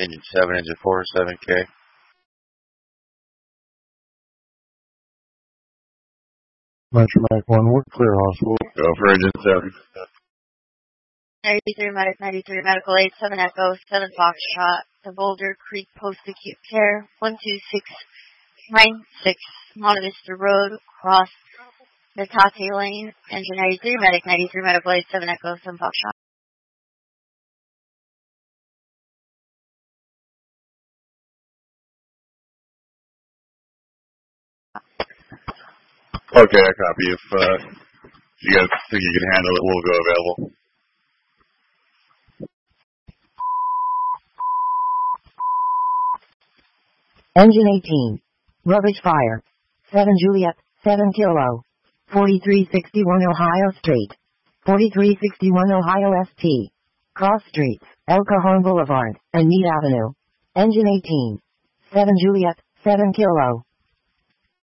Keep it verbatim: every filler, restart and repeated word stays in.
Engine seven, engine four, seven K. Metro Mac one, we're clear hospital. Go for engine seven. ninety-three Medic, ninety-three Medical eight, seven Echo, seven Foxtrot, the Boulder Creek Post Acute Care, one two six nine six, Monte Vista Road, cross Metate Lane, engine ninety-three Medic, ninety-three Medical eight, seven Echo, seven Foxtrot. Okay, I copy. If uh, you guys think you can handle it, we'll go available. Engine eighteen. Rubbish fire. seven Juliet, seven Kilo. forty-three sixty-one Ohio Street. forty-three sixty-one Ohio S T. Cross Streets, El Cajon Boulevard, and Meade Avenue. Engine eighteen. seven Juliet, seven Kilo.